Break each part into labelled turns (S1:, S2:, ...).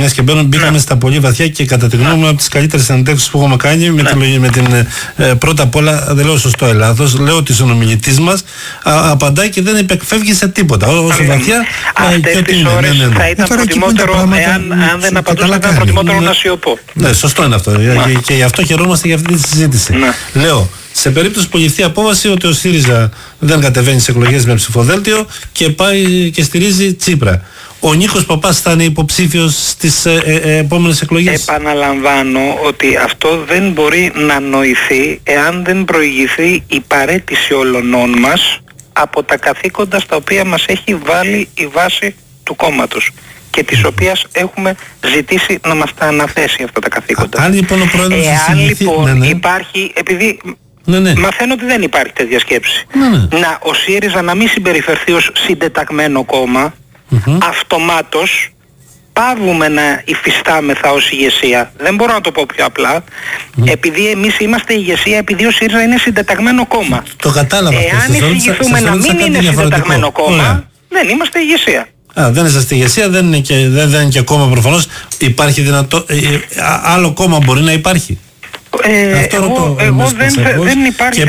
S1: μιας και μπήκαμε στα πολύ βαθιά και κατά τη γνώμη μου από τις καλύτερες συνεντεύξεις που έχουμε κάνει με την πρώτα απ' όλα, δεν λέω σωστό Ελλάδος, λέω ότι ο συνομιλητής μας απαντάει και δεν επεκφεύγει σε τίποτα. Όσο βαθιά.
S2: Αυτές τις ώρες θα ήταν προτιμότερο, αν δεν απαντούσα, θα ήταν προτιμότερο να σιωπώ.
S1: Ναι, σωστό είναι αυτό. Και γι' αυτό χαιρόμαστε για αυτή τη συζήτηση. Λέω, σε περίπτωση που ληφθεί απόφαση ότι ο ΣΥΡΙΖΑ δεν κατεβαίνει σε εκλογές με ψηφοδέλτιο και πάει και στηρίζει Τσίπρα, ο Νίκος Παπάς θα είναι υποψήφιος στις επόμενες εκλογές?
S2: Επαναλαμβάνω ότι αυτό δεν μπορεί να νοηθεί εάν δεν προηγηθεί η παραίτηση όλων μας από τα καθήκοντα στα οποία μας έχει βάλει η βάση του κόμματος και της οποίας έχουμε ζητήσει να μας τα αναθέσει αυτά τα καθήκοντα.
S1: Αν λοιπόν ο πρόεδρος
S2: υπάρχει, επειδή μαθαίνω ότι δεν υπάρχει τέτοια σκέψη, ο ΣΥΡΙΖΑ να μην συμπεριφερθεί ως συντεταγμένο κόμμα, αυτομάτως πάβουμε να υφιστάμεθα ως ηγεσία. Δεν μπορώ να το πω πιο απλά. Επειδή εμείς είμαστε ηγεσία, επειδή ο ΣΥΡΙΖΑ είναι συντεταγμένο κόμμα.
S1: Το κατάλαβα.
S2: Εάν εισηγηθούμε να μην είναι συντεταγμένο κόμμα, δεν είμαστε ηγεσία.
S1: Δεν είσαστε ηγεσία, δεν είναι και κόμμα προφανώς. Υπάρχει άλλο κόμμα μπορεί να υπάρχει?
S2: Εγώ δεν υπάρχει,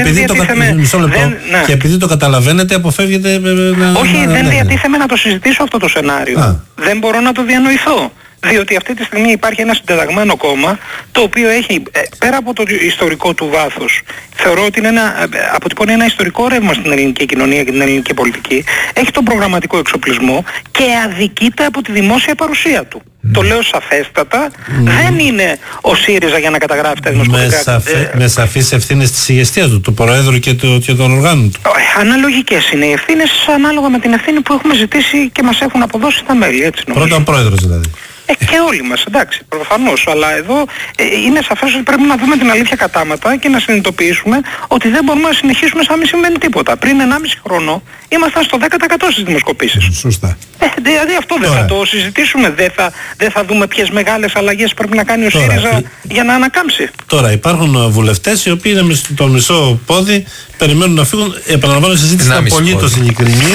S1: και επειδή το καταλαβαίνετε αποφεύγετε
S2: όχι, δεν διατίθεμαι να το συζητήσω αυτό το σενάριο. Δεν μπορώ να το διανοηθώ. Διότι αυτή τη στιγμή υπάρχει ένα συντεταγμένο κόμμα το οποίο έχει, πέρα από το ιστορικό του βάθος, θεωρώ ότι αποτυπώνει ένα ιστορικό ρεύμα στην ελληνική κοινωνία και την ελληνική πολιτική, έχει τον προγραμματικό εξοπλισμό και αδικείται από τη δημόσια παρουσία του. Το λέω σαφέστατα, δεν είναι ο ΣΥΡΙΖΑ για να καταγράφει τα δημοσκοπικά.
S1: Με σαφείς ευθύνες της ηγεσίας του Προέδρου και των οργάνων του.
S2: Αναλογικές είναι οι ευθύνες, ανάλογα με την ευθύνη που έχουμε ζητήσει και μας έχουν αποδώσει τα μέλη, έτσι νομίζω.
S1: Πρώτα ο Πρόεδρος δηλαδή.
S2: Και όλοι μας, εντάξει, προφανώς, αλλά εδώ είναι σαφές ότι πρέπει να δούμε την αλήθεια κατάματα και να συνειδητοποιήσουμε ότι δεν μπορούμε να συνεχίσουμε σαν να μην συμβαίνει τίποτα. Πριν 1,5 χρόνο ήμασταν στο 10% στις δημοσκοπήσεις.
S1: Σωστά.
S2: Δηλαδή αυτό δεν θα το συζητήσουμε, δεν θα δούμε ποιες μεγάλες αλλαγές πρέπει να κάνει ο ΣΥΡΙΖΑ για να ανακάμψει.
S1: Τώρα υπάρχουν βουλευτές οι οποίοι είναι το μισό πόδι, περιμένουν να φύγουν, επαναλαμβάνω, η συζήτηση ήταν απολύτως ειλικρινή,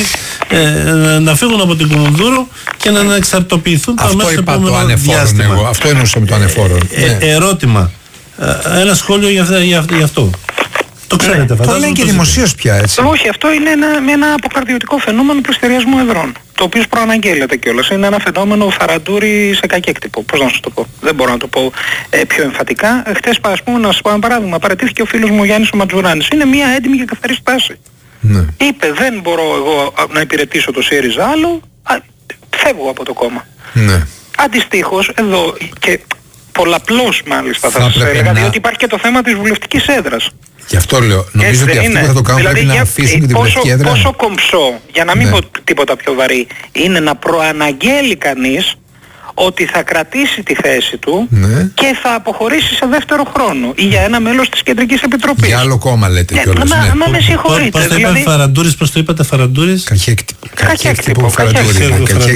S1: να φύγουν από την Κουμουνδούρου και να εξαρτοποιηθούν τα μέσα στο επόμενο διάστημα.
S3: Αυτό εννοούσα με το ανεφόρο.
S1: Ερώτημα, ένα σχόλιο για αυτό. Το ξέρετε, φαντάζομαι.
S3: Το λένε και δημοσίως πια, έτσι.
S2: Όχι, αυτό είναι ένα αποκαρδιωτικό φαινόμενο πληστηριασμού εδρών. Το οποίο προαναγγέλλεται κιόλας. Είναι ένα φαινόμενο Φαραντούρη σε κακέκτυπο. Πώς να σου το πω? Δεν μπορώ να το πω πιο εμφατικά. Χτες, ας πούμε, να σας πω ένα παράδειγμα. Παραιτήθηκε ο φίλος μου Γιάννης ο Ματζουράνης. Είναι μια έντιμη και καθαρή στάση. Είπε, δεν μπορώ εγώ να υπηρετήσω το ΣΥΡΙΖΑ άλλο. Φεύγω από το κόμμα. Αντιστοίχως, εδώ και πολλαπλώς μάλιστα θα σας έλεγα, διότι υπάρχει και το θέμα της βουλευτικής έδρας.
S3: Γι' αυτό λέω, νομίζω ότι αυτοί που θα το κάνουν δηλαδή, πρέπει να αφήσουν και την βουλευτική έδρα.
S2: Πόσο κομψό, για να μην πω τίποτα πιο βαρύ, είναι να προαναγγέλει κανείς ότι θα κρατήσει τη θέση του και θα αποχωρήσει σε δεύτερο χρόνο ή για ένα μέλος της Κεντρικής Επιτροπής.
S3: Για άλλο κόμμα λέτε κιόλας.
S2: Μα με συγχωρείτε.
S1: Πώς το είπατε Φαραντούρης, πώς το είπατε Φαραντούρης?
S3: Κακέκτυπο Φαραντούρη.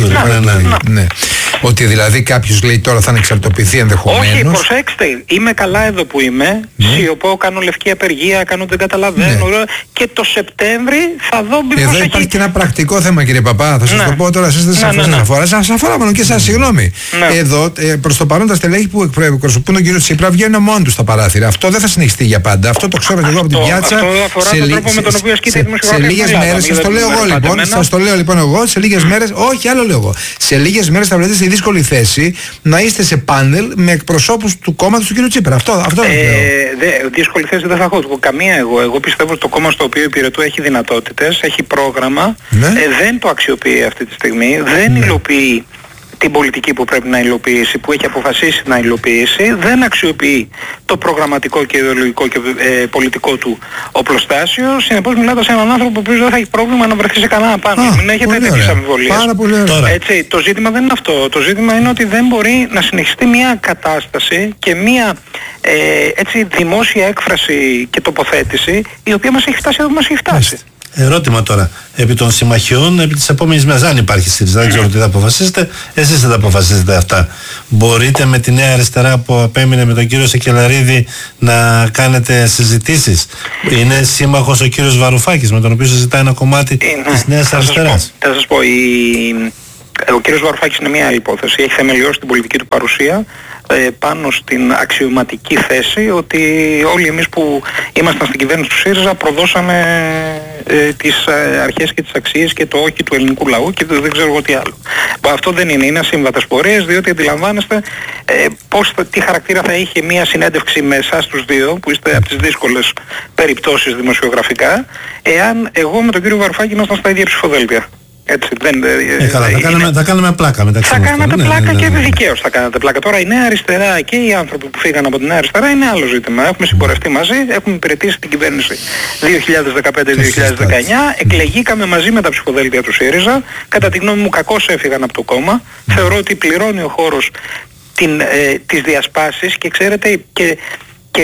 S3: Ναι. Ότι δηλαδή κάποιος λέει τώρα θα εξαρτοποιηθεί ενδεχομένως.
S2: Όχι, προσέξτε, είμαι καλά εδώ που είμαι, σιωπώ, κάνω λευκή απεργία, κάνω δεν καταλαβαίνω και το Σεπτέμβρη θα δω μήπως
S3: εδώ υπάρχει και ένα πρακτικό θέμα, κύριε Παπά, θα σας το πω τώρα, εσείς δεν σας αφορά, σας αφορά μόνο και σας συγγνώμη. Εδώ προς το παρόν τα στελέχη που εκπροσωπούν τον κύριο Τσίπρα βγαίνουν μόνοι τους στα παράθυρα. Αυτό δεν θα συνεχιστεί για πάντα. Αυτό το ξέρω και εγώ από την πιάτσα.
S2: Αυτό αφορά τον τρόπο με τον οποίο ασκείται η δημοσιογραφία.
S3: Σε λίγες μέρες, σας το λέω εγώ λοιπόν, σας το λέω λοιπόν εγώ, σε λίγες μέρες, όχι άλλο λέω εγώ. Σε λίγες μέρες θα βρεθείτε στη δύσκολη θέση να είστε σε πάνελ με εκπροσώπους του κόμματος του κύριου Τσίπρα. Αυτό
S2: δύσκολη θέση δεν θα έχω καμία εγώ. Εγώ πιστεύω ότι το κόμμα στο οποίο υπηρετώ έχει δυνατότητες, έχει πρόγραμμα, δεν το αξιοποιεί αυτή τη στιγμή, δεν υλοποιεί την πολιτική που πρέπει να υλοποιήσει, που έχει αποφασίσει να υλοποιήσει, δεν αξιοποιεί το προγραμματικό και ιδεολογικό και πολιτικό του οπλοστάσιο. Συνεπώς μιλάτε σε έναν άνθρωπο που δεν θα έχει πρόβλημα να βρεθεί σε κανένα πάνω. Μην έχετε τέτοιες αμφιβολίες. Έτσι, το ζήτημα δεν είναι αυτό. Το ζήτημα είναι ότι δεν μπορεί να συνεχιστεί μια κατάσταση και μια δημόσια έκφραση και τοποθέτηση η οποία μας έχει φτάσει εδώ που μας έχει φτάσει.
S1: Ερώτημα τώρα, επί των συμμαχιών, επί της επόμενης μέρας, αν υπάρχει ΣΥΡΙΖΑ, δεν ξέρω τι θα αποφασίσετε, εσείς θα τα αποφασίσετε αυτά. Μπορείτε με τη Νέα Αριστερά που απέμεινε με τον κύριο Σεκελαρίδη να κάνετε συζητήσεις? Είναι σύμμαχος ο κύριος Βαρουφάκης με τον οποίο συζητάει ένα κομμάτι της Νέας Αριστεράς.
S2: Θα σας πω, Ο κύριος Βαρουφάκης είναι μια άλλη υπόθεση. Έχει θεμελιώσει την πολιτική του παρουσία πάνω στην αξιωματική θέση ότι όλοι εμείς που ήμασταν στην κυβέρνηση του ΣΥΡΙΖΑ προδώσαμε τις αρχές και τις αξίες και το όχι του ελληνικού λαού και δεν ξέρω εγώ τι άλλο. Αυτό δεν είναι ασύμβατες πορείες, διότι αντιλαμβάνεστε τι χαρακτήρα θα είχε μια συνέντευξη με εσάς τους δύο που είστε από τις δύσκολες περιπτώσεις δημοσιογραφικά, εάν εγώ με τον κύριο Βαρουφάκη ήμασταν στα ίδια ψηφοδέλτια. Έτσι,
S1: καλά, θα κάνουμε πλάκα μεταξύ μας.
S2: Θα κάνετε πλάκα και δικαίως θα κάνετε πλάκα. Τώρα η Νέα Αριστερά και οι άνθρωποι που φύγαν από τη Νέα Αριστερά είναι άλλο ζήτημα. Έχουμε συμπορευτεί μαζί, έχουμε υπηρετήσει την κυβέρνηση 2015-2019, εκλεγήκαμε μαζί με τα ψηφοδέλτια του ΣΥΡΙΖΑ. Κατά τη γνώμη μου κακώς έφυγαν από το κόμμα. Θεωρώ ότι πληρώνει ο χώρος τις διασπάσεις και ξέρετε και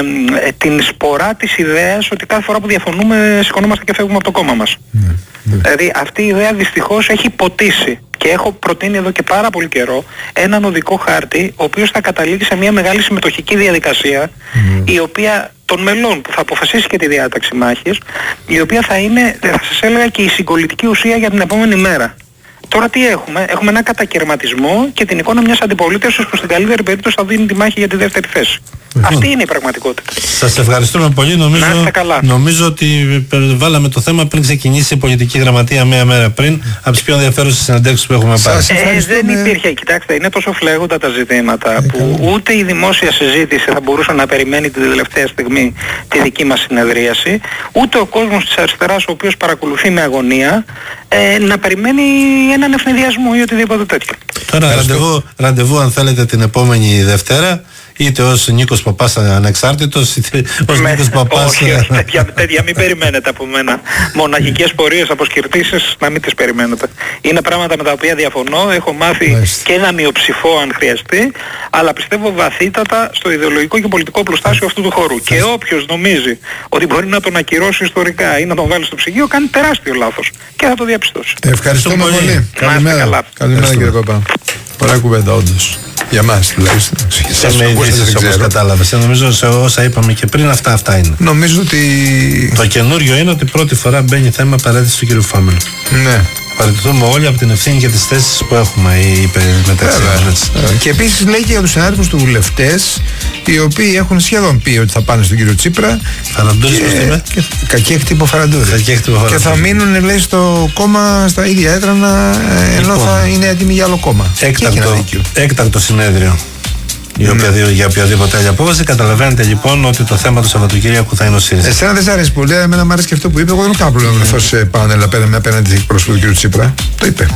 S2: την σπορά της ιδέας ότι κάθε φορά που διαφωνούμε σηκωνόμαστε και φεύγουμε από το κόμμα μας. Δηλαδή αυτή η ιδέα δυστυχώς έχει ποτίσει και έχω προτείνει εδώ και πάρα πολύ καιρό έναν οδικό χάρτη ο οποίος θα καταλήγει σε μια μεγάλη συμμετοχική διαδικασία η οποία των μελών που θα αποφασίσει και τη διάταξη μάχης, η οποία θα είναι, θα σας έλεγα, και η συγκολητική ουσία για την επόμενη μέρα. Τώρα τι έχουμε? Έχουμε ένα κατακαιρματισμό και την εικόνα μιας αντιπολίτευσης που στην καλύτερη περίπτωση θα δίνει τη μάχη για τη δεύτερη θέση. Αυτή είναι η πραγματικότητα.
S1: Σας ευχαριστούμε πολύ. Νομίζω ότι βάλαμε το θέμα πριν ξεκινήσει η πολιτική γραμματεία μία μέρα πριν, από τις πιο ενδιαφέρουσες συναντήσεις που έχουμε πάρει.
S2: Δεν υπήρχε, κοιτάξτε, είναι τόσο φλέγοντα τα ζητήματα που ούτε η δημόσια συζήτηση θα μπορούσε να περιμένει την τελευταία στιγμή τη δική μας συνεδρίαση, ούτε ο κόσμος της αριστεράς ο οποίος παρακολουθεί με αγωνία να περιμένει έναν ευνηδιασμό ή οτιδήποτε τέτοιο.
S1: Τώρα ραντεβού αν θέλετε την επόμενη Δευτέρα, είτε ως Νίκος Παπάς ανεξάρτητος, είτε ως Νίκος Παπάς...
S2: Όχι, τέτοια μην περιμένετε από μένα. Μοναχικές πορείες, αποσκυρτήσεις, να μην τις περιμένετε. Είναι πράγματα με τα οποία διαφωνώ, έχω μάθει και ένα μειοψηφό αν χρειαστεί, αλλά πιστεύω βαθύτατα στο ιδεολογικό και πολιτικό πλουστάσιο αυτού του χώρου. Και όποιος νομίζει ότι μπορεί να τον ακυρώσει ιστορικά ή να τον βάλει στο ψυγείο, κάνει τεράστιο λάθος. Και θα το διαπιστώσει.
S3: Ευχαριστούμε πολύ. Καλημέρα κύριε Παπά. Ωραία κουβέντα όντως. Για μας τουλάχιστον.
S1: Με ειδήσεις όπως κατάλαβες. Νομίζω σε όσα είπαμε και πριν αυτά είναι.
S3: Νομίζω ότι...
S1: Το καινούριο είναι ότι πρώτη φορά μπαίνει θέμα παρέτηση του κ. Φάμελου.
S3: Ναι.
S1: Παραιτηθούμε όλοι από την ευθύνη και τις θέσεις που έχουμε μεταξύ μας.
S3: Και επίσης λέει και για τους συνάδελφους του βουλευτές, οι οποίοι έχουν σχεδόν πει ότι θα πάνε στον κύριο Τσίπρα.
S1: Φαραντούρης πώς είπε.
S3: Κακέκτυπο Φαραντούρη. Και θα μείνουν, λέει, στο κόμμα στα ίδια έδρανα, ενώ θα είναι έτοιμοι για άλλο κόμμα.
S1: Έκτακτο συνέδριο. Για οποιαδήποτε άλλη απόφαση. Καταλαβαίνετε λοιπόν ότι το θέμα του Σαββατοκύριακου θα είναι ο ΣΥΡΙΖΑ.
S3: Εσένα δεν σ' αρέσει πολύ, εμένα μου άρεσε και αυτό που είπε. Εγώ δεν έχω κάποιο πρόβλημα να βρεθώ σε πάνελ απέναντι της εκπρόσωπου του κ. Τσίπρα. Το είπε.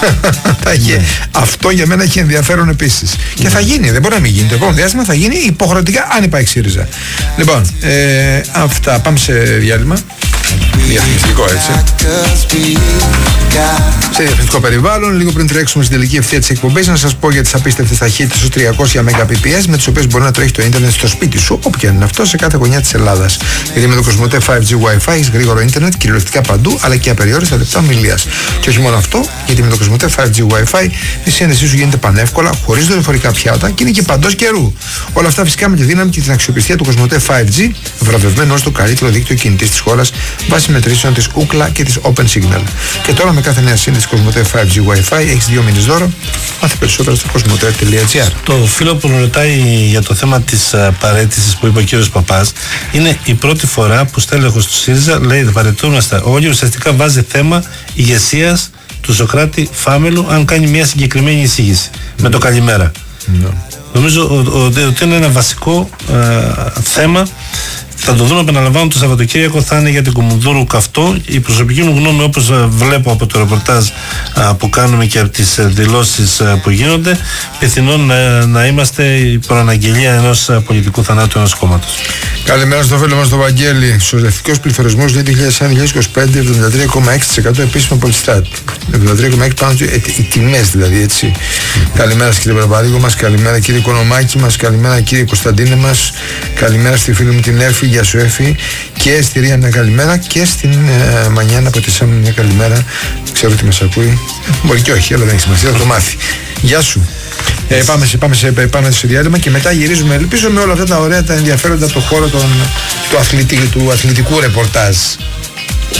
S3: Αυτό για μένα έχει ενδιαφέρον επίσης. Και θα γίνει, δεν μπορεί να μην γίνει. Το επόμενο διάστημα θα γίνει υποχρεωτικά αν υπάρχει ΣΥΡΙΖΑ. Λοιπόν, αυτά. Πάμε σε διάλειμμα. Διαφημιστικό έτσι. Σε διαφημιστικό περιβάλλον, λίγο πριν τρέξουμε στην τελική ευθεία της εκπομπής, να σας πω για τις απίστευτες ταχύτητες ως 300 Mbps με τις οποίες μπορεί να τρέχει το ίντερνετ στο σπίτι σου, όπου και αν είναι αυτό, σε κάθε γωνιά της Ελλάδας. Γιατί με το Κοσμοτέ 5G Wi-Fi έχεις γρήγορο ίντερνετ κυριολεκτικά παντού, αλλά και απεριόριστα λεπτά ομιλίας. Και όχι μόνο αυτό, γιατί με το Κοσμοτέ 5G Wi-Fi η σύνδεσή σου γίνεται πανεύκολα, χωρίς δορυφορικά πιάτα και είναι και παντός καιρού. Όλα αυτά φυσικά με τη δύναμη και την αξιοπιστία του Κοσμοτέ 5G, βραβευμένο ως το καλύτερο δίκτυο κινητής της χώρας βάσει μετρήσεων της Ookla και της Open Signal. Και τώρα με κάθε νέα σύνδεση Κοσμοτέ 5G Wi-Fi έχεις 2 μήνες δώρο. Μάθε περισσότερα στο κοσμοτέ.gr.
S1: Το φίλο που ρωτάει για το θέμα της παραίτησης που είπε ο κύριος Παπάς, είναι η πρώτη φορά που στέλεχος του ΣΥΡΙΖΑ λέει παραιτούμαστε όλοι, ουσιαστικά βάζει θέμα ηγεσίας του Σωκράτη Φάμελου αν κάνει μια συγκεκριμένη εισήγηση με το καλημέρα. Νομίζω ότι είναι ένα βασικό θέμα. Θα το δούμε, επαναλαμβάνω, το Σαββατοκύριακο θα είναι για την Κουμουνδούρου καυτό. Η προσωπική μου γνώμη, όπως βλέπω από το ρεπορτάζ που κάνουμε και από τις δηλώσεις που γίνονται, πιθανόν να είμαστε η προαναγγελία ενός πολιτικού θανάτου ενός κόμματος.
S3: Καλημέρα στο φίλο μας τον Βαγγέλη. Σωρευτικός πληθωρισμός 2021-2025 73,6% επίσημα Πολυστάτ. 73,6% πάνω οι τιμές δηλαδή, έτσι. Καλημέρα κύριε Παπαδίκο μας, καλημέρα κύριε Οικονομάκη μας, καλημέρα κύριε Κωνσταντίνε μας, καλημέρα στη φίλη μου την Έρφη. Γεια σου Εφη, και στη Ρία μια καλημέρα και στην Μανιάνα από τη Σάμου μια καλημέρα. Ξέρω ότι μας ακούει. Μπορεί και όχι, αλλά δεν έχει σημασία, θα το μάθει. Γεια σου. Πάμε σε διάλειμμα και μετά γυρίζουμε, ελπίζω, με όλα αυτά τα ωραία, τα ενδιαφέροντα από το χώρο του αθλητικού ρεπορτάζ.